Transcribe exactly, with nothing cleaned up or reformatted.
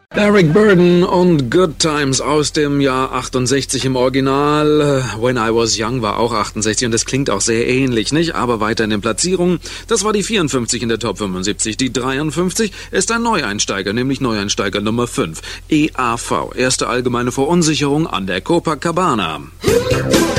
Eric Burdon und Good Times aus dem Jahr achtundsechzig im Original. When I Was Young war auch achtundsechzig und das klingt auch sehr ähnlich, nicht? Aber weiter in den Platzierungen. Das war die vierundfünfzig in der Top fünfundsiebzig. Die dreiundfünfzig ist ein Neueinsteiger, nämlich Neueinsteiger Nummer fünf. E A V, erste allgemeine Verunsicherung an der Copacabana.